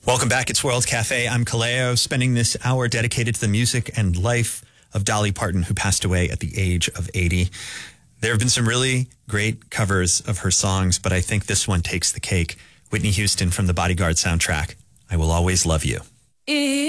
Welcome back. It's World Cafe. I'm Kaleo, spending this hour dedicated to the music and life of Dolly Parton, who passed away at the age of 80. There have been some really great covers of her songs, but I think this one takes the cake. Whitney Houston from the Bodyguard soundtrack, I Will Always Love You.